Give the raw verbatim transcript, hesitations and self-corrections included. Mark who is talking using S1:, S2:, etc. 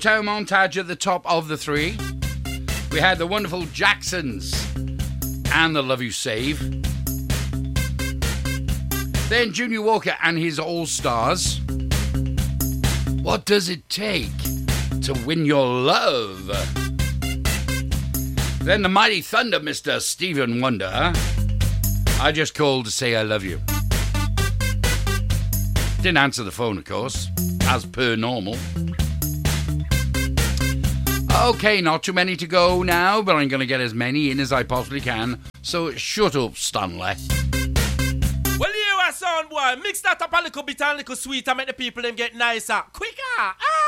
S1: Toe Montage at the top of the three. We had the wonderful Jacksons and the Love You Save. Then Junior Walker and his All-Stars. What does it take to win your love? Then the Mighty Thunder, Mister Stephen Wonder. I just called to say I love you. Didn't answer the phone, of course, as per normal. Okay, not too many to go now, but I'm going to get as many in as I possibly can. So shut up, Stanley.
S2: Well, you are sound boy. Mix that up a little bit and a little sweet and make the people them get nicer. Quicker. Ah!